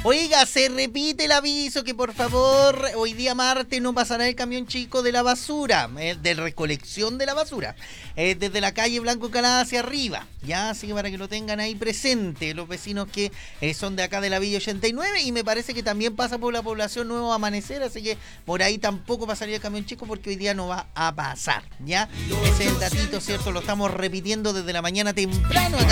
Oiga, se repite el aviso que por favor hoy día martes no pasará el camión chico de la basura, de recolección de la basura, desde la calle Blanco Encalada hacia arriba, ya, así que para que lo tengan ahí presente los vecinos que son de acá de la Villa 89, y me parece que también pasa por la población Nuevo Amanecer, así que por ahí tampoco pasaría el camión chico porque hoy día no va a pasar, ya. Ese es el datito, ¿cierto? Lo estamos repitiendo desde la mañana temprano acá